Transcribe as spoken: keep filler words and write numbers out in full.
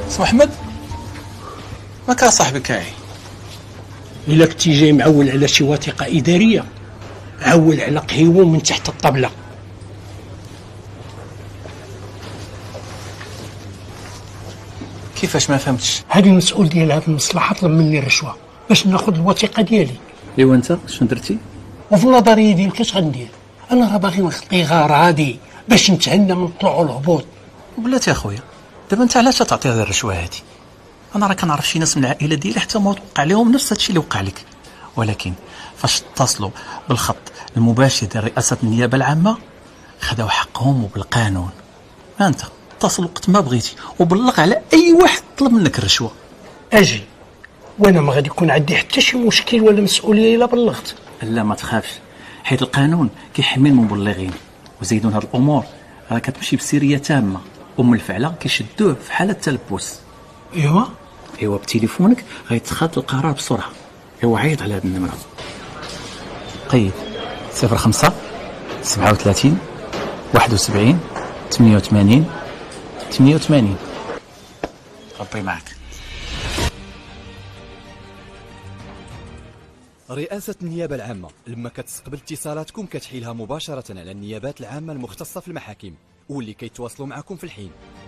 سي محمد ما كان صاحبي كاعي. الا كنتي جاي معول على شي وثيقه اداريه عول على قهيوه من تحت الطبله. كيفاش ما فهمتش؟ هذا المسؤول ديال هذه المصلحه طلب مني الرشوه باش ناخذ الوثيقه ديالي. ايوا انت شنو درتي؟ وفي النظريه ديالك اش غندير؟ انا راه باغي نخطي غرادي باش نتهنى من الطلوع والهبوط. بلاتي اخويا دابا انت علاش تعطي هذه الرشوه هذه؟ انا راه كنعرف شي ناس من العائله ديالي حتى ما وقع لهم نفس هادشي اللي وقع لك، ولكن فاش اتصلوا بالخط المباشر ديال رئاسه النيابه العامه خداو حقهم وبالقانون. ها انت اتصل وقت ما بغيتي وبلغ على اي واحد طلب منك الرشوه. اجي وانا ما غادي يكون عندي حتى شي مشكل ولا مسؤوليه الا بلغت. لا ما تخافش، حيت القانون كيحمي المبلغين، وزيدون هاد الامور راه كتمشي بسريه تامه، ومن الفعله كيشدوه في حاله التلبس. ايوا ايوا بتليفونك غيتخذ القرار بسرعه. ايوا عيط على هاد النمره. قيد صفر خمسة سبعة وثلاثين واحد وسبعين ثمانية وثمانين ثمانية وثمانين. ربي معك. رئاسة النيابة العامة لما كتستقبل اتصالاتكم كتحيلها مباشرة على النيابات العامة المختصة في المحاكم واللي كيتواصلوا معكم في الحين.